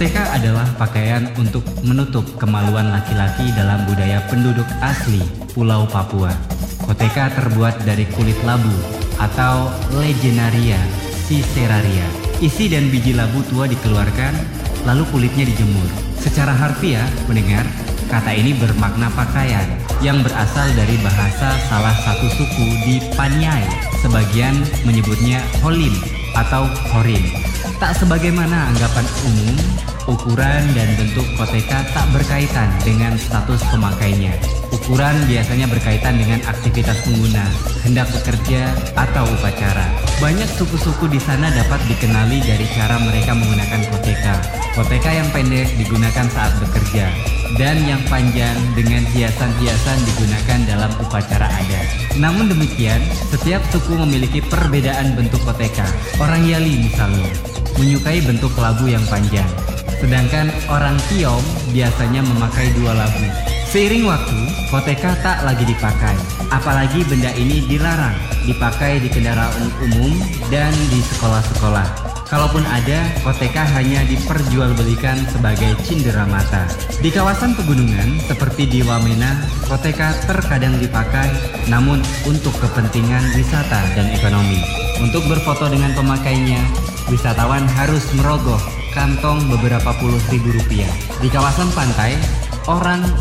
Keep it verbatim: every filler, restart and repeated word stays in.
Koteka adalah pakaian untuk menutup kemaluan laki-laki dalam budaya penduduk asli Pulau Papua. Koteka terbuat dari kulit labu atau Lagenaria siceraria. Isi dan biji labu tua dikeluarkan, lalu kulitnya dijemur. Secara harfiah, mendengar, kata ini bermakna pakaian yang berasal dari bahasa salah satu suku di Paniai. Sebagian menyebutnya holim atau horin. Tak sebagaimana anggapan umum, ukuran dan bentuk koteka tak berkaitan dengan status pemakainya. Ukuran biasanya berkaitan dengan aktivitas pengguna, hendak bekerja, atau upacara. Banyak suku-suku di sana dapat dikenali dari cara mereka menggunakan koteka. Koteka yang pendek digunakan saat bekerja, dan yang panjang dengan hiasan-hiasan digunakan dalam upacara adat. Namun demikian, setiap suku memiliki perbedaan bentuk koteka. Orang Yali misalnya menyukai bentuk labu yang panjang, sedangkan orang Tiong biasanya memakai dua labu. Seiring waktu, koteka tak lagi dipakai, apalagi benda ini dilarang dipakai di kendaraan umum dan di sekolah-sekolah. Kalaupun ada, koteka hanya diperjualbelikan sebagai cindera mata. Di kawasan pegunungan seperti di Wamena, koteka terkadang dipakai, namun untuk kepentingan wisata dan ekonomi. Untuk berfoto dengan pemakainya, wisatawan harus merogoh kantong beberapa puluh ribu rupiah. Di kawasan pantai, orang